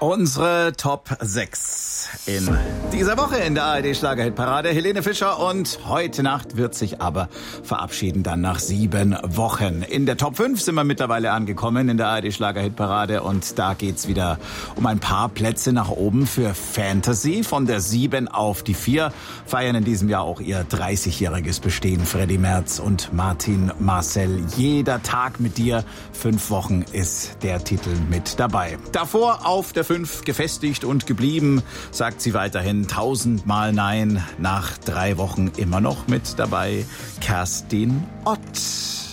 Unsere Top 6 in dieser Woche in der ARD-Schlagerhitparade. Helene Fischer, und heute Nacht wird sich aber verabschieden, dann nach 7 Wochen. In der Top 5 sind wir mittlerweile angekommen in der ARD-Schlagerhitparade, und da geht's wieder um ein paar Plätze nach oben für Fantasy. Von der 7 auf die 4 feiern in diesem Jahr auch ihr 30-jähriges Bestehen Freddie Merz und Martin Marcel. Jeder Tag mit dir, 5 Wochen ist der Titel mit dabei. Davor auf der 5 gefestigt und geblieben, sagt sie weiterhin 1000-mal Nein. Nach 3 Wochen immer noch mit dabei, Kerstin Ott.